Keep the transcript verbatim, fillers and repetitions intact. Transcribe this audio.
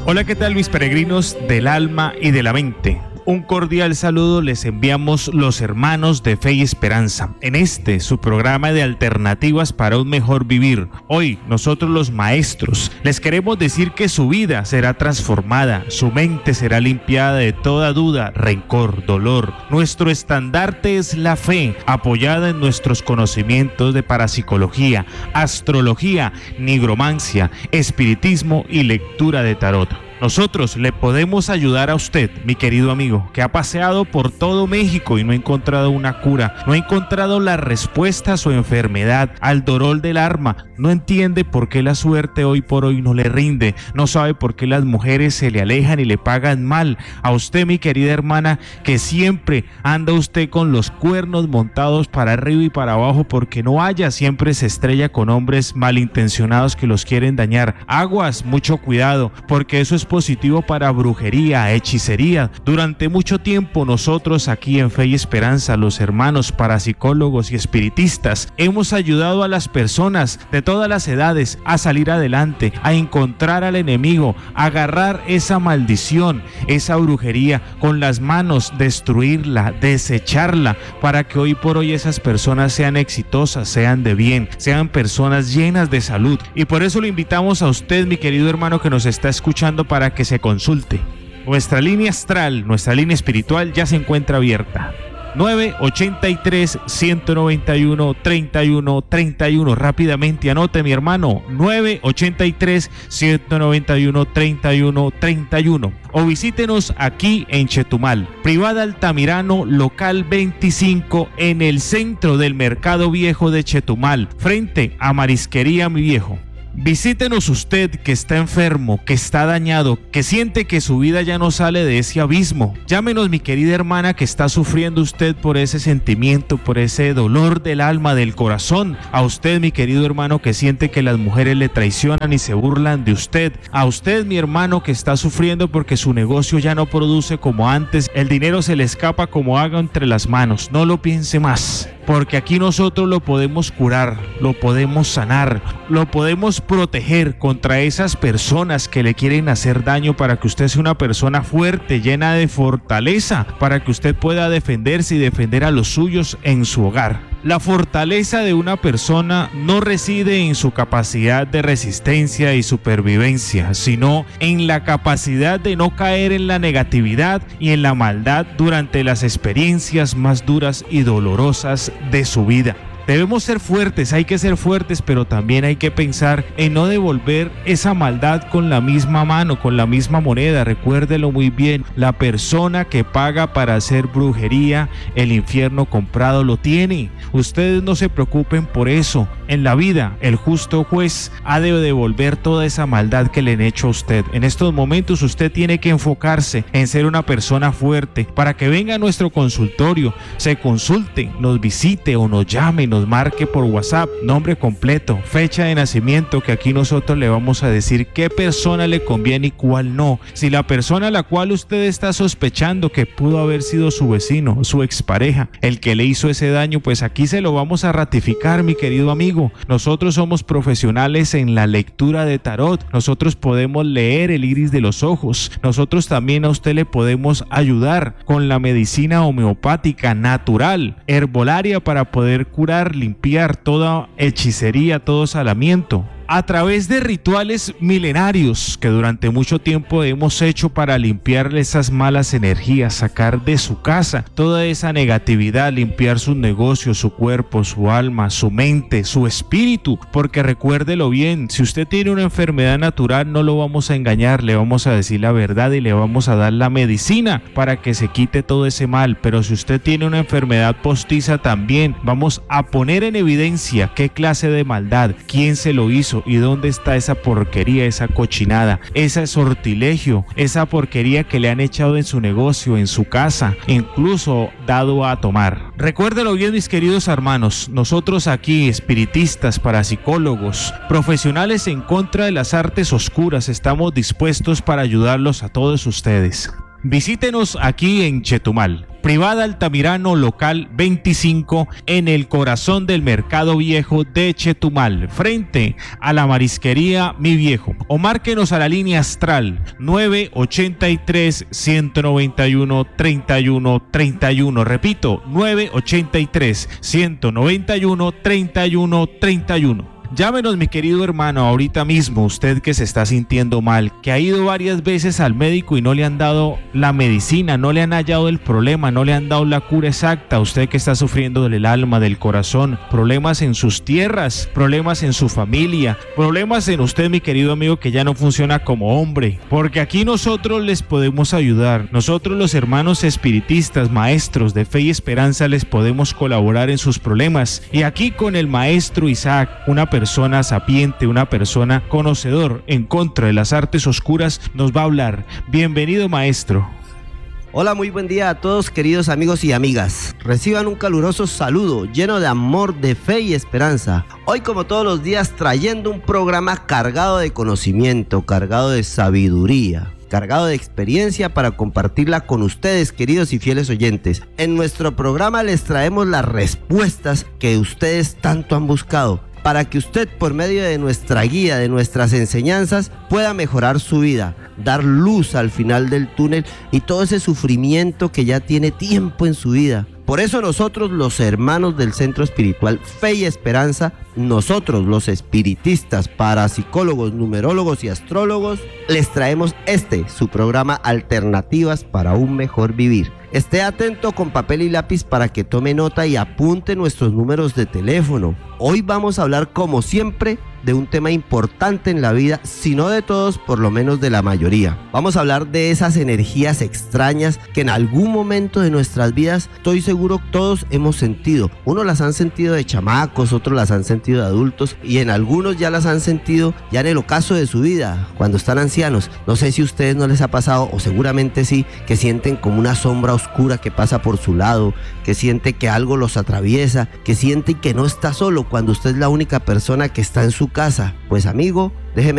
Hola, ¿qué tal mis peregrinos del alma y de la mente? Un cordial saludo les enviamos los hermanos de Fe y Esperanza en este, su programa de alternativas para un mejor vivir. Hoy, nosotros los maestros, les queremos decir que su vida será transformada, su mente será limpiada de toda duda, rencor, dolor. Nuestro estandarte es la fe, apoyada en nuestros conocimientos de parapsicología, astrología, nigromancia, espiritismo y lectura de tarot. Nosotros le podemos ayudar a usted, mi querido amigo, que ha paseado por todo México y no ha encontrado una cura, no ha encontrado la respuesta a su enfermedad, al dolor del alma, no entiende por qué la suerte hoy por hoy no le rinde, no sabe por qué las mujeres se le alejan y le pagan mal. A usted, mi querida hermana, que siempre anda usted con los cuernos montados para arriba y para abajo porque no haya, siempre se estrella con hombres malintencionados que los quieren dañar. Aguas, mucho cuidado, porque eso es positivo para brujería, hechicería. Durante mucho tiempo nosotros aquí en Fe y Esperanza, los hermanos parapsicólogos y espiritistas, hemos ayudado a las personas de todas las edades a salir adelante, a encontrar al enemigo, a agarrar esa maldición, esa brujería con las manos, destruirla, desecharla, para que hoy por hoy esas personas sean exitosas, sean de bien, sean personas llenas de salud. Y por eso lo invitamos a usted, mi querido hermano que nos está escuchando, para que se consulte. Nuestra línea astral, nuestra línea espiritual ya se encuentra abierta. nueve ochenta y tres, ciento noventa y uno, treinta y uno, treinta y uno. Rápidamente anote, mi hermano, nueve ochenta y tres, ciento noventa y uno, treinta y uno, treinta y uno. O visítenos aquí en Chetumal, Privada Altamirano, local veinticinco, en el centro del Mercado Viejo de Chetumal, frente a Marisquería Mi Viejo. Visítenos usted que está enfermo, que está dañado, que siente que su vida ya no sale de ese abismo. Llámenos, mi querida hermana, que está sufriendo usted por ese sentimiento, por ese dolor del alma, del corazón. A usted, mi querido hermano, que siente que las mujeres le traicionan y se burlan de usted. A usted, mi hermano, que está sufriendo porque su negocio ya no produce como antes. El dinero se le escapa como agua entre las manos. No lo piense más, porque aquí nosotros lo podemos curar, lo podemos sanar, lo podemos proteger contra esas personas que le quieren hacer daño, para que usted sea una persona fuerte, llena de fortaleza, para que usted pueda defenderse y defender a los suyos en su hogar. La fortaleza de una persona no reside en su capacidad de resistencia y supervivencia, sino en la capacidad de no caer en la negatividad y en la maldad durante las experiencias más duras y dolorosas de su vida. Debemos ser fuertes, hay que ser fuertes, pero también hay que pensar en no devolver esa maldad con la misma mano, con la misma moneda. Recuérdelo muy bien, la persona que paga para hacer brujería, el infierno comprado lo tiene. Ustedes no se preocupen por eso. En la vida, el justo juez ha de devolver toda esa maldad que le han hecho a usted. En estos momentos usted tiene que enfocarse en ser una persona fuerte, para que venga a nuestro consultorio, se consulte, nos visite o nos llame, nos marque por WhatsApp, nombre completo, fecha de nacimiento, que aquí nosotros le vamos a decir qué persona le conviene y cuál no. Si la persona a la cual usted está sospechando que pudo haber sido su vecino, su expareja, el que le hizo ese daño, pues aquí se lo vamos a ratificar, mi querido amigo. Nosotros somos profesionales en la lectura de tarot, nosotros podemos leer el iris de los ojos, nosotros también a usted le podemos ayudar con la medicina homeopática natural, herbolaria, para poder curar, limpiar toda hechicería, todo salamiento, a través de rituales milenarios que durante mucho tiempo hemos hecho para limpiar esas malas energías, sacar de su casa toda esa negatividad, limpiar sus negocios, su cuerpo, su alma, su mente, su espíritu. Porque recuérdelo bien, si usted tiene una enfermedad natural, no lo vamos a engañar, le vamos a decir la verdad y le vamos a dar la medicina para que se quite todo ese mal. Pero si usted tiene una enfermedad postiza, también vamos a poner en evidencia qué clase de maldad, quién se lo hizo y dónde está esa porquería, esa cochinada, ese sortilegio, esa porquería que le han echado en su negocio, en su casa, incluso dado a tomar. Recuérdelo bien, mis queridos hermanos, nosotros aquí, espiritistas, parapsicólogos, profesionales en contra de las artes oscuras, estamos dispuestos para ayudarlos a todos ustedes. Visítenos aquí en Chetumal, Privada Altamirano, local veinticinco, en el corazón del Mercado Viejo de Chetumal, frente a la marisquería Mi Viejo. O márquenos a la línea astral nueve ochenta y tres, ciento noventa y uno, treinta y uno treinta y uno. Repito, nueve ochenta y tres, ciento noventa y uno, treinta y uno treinta y uno. Llámenos, mi querido hermano, ahorita mismo, usted que se está sintiendo mal, que ha ido varias veces al médico y no le han dado la medicina, no le han hallado el problema, no le han dado la cura exacta. Usted que está sufriendo del alma, del corazón, problemas en sus tierras, problemas en su familia, problemas en usted, mi querido amigo, que ya no funciona como hombre, porque aquí nosotros les podemos ayudar. Nosotros, los hermanos espiritistas, maestros de fe y esperanza, les podemos colaborar en sus problemas. Y aquí con el maestro Isaac, una persona persona sapiente, una persona conocedor en contra de las artes oscuras, nos va a hablar. Bienvenido, maestro. Hola, muy buen día a todos, queridos amigos y amigas. Reciban un caluroso saludo lleno de amor, de fe y esperanza. Hoy, como todos los días, trayendo un programa cargado de conocimiento, cargado de sabiduría, cargado de experiencia para compartirla con ustedes, queridos y fieles oyentes. En nuestro programa les traemos las respuestas que ustedes tanto han buscado, para que usted, por medio de nuestra guía, de nuestras enseñanzas, pueda mejorar su vida, dar luz al final del túnel y todo ese sufrimiento que ya tiene tiempo en su vida. Por eso nosotros, los hermanos del Centro Espiritual Fe y Esperanza, nosotros los espiritistas, parapsicólogos, numerólogos y astrólogos, les traemos este, su programa Alternativas para un Mejor Vivir. Esté atento con papel y lápiz para que tome nota y apunte nuestros números de teléfono. Hoy vamos a hablar, como siempre, de un tema importante en la vida, si no de todos, por lo menos de la mayoría. Vamos a hablar de esas energías extrañas que en algún momento de nuestras vidas, estoy seguro, todos hemos sentido. Unos las han sentido de chamacos, otros las han sentido de adultos y en algunos ya las han sentido ya en el ocaso de su vida, cuando están ancianos. No sé si a ustedes no les ha pasado, o seguramente sí, que sienten como una sombra oscura que pasa por su lado, que siente que algo los atraviesa, que siente que no está solo cuando usted es la única persona que está en su casa. Pues amigo, déjeme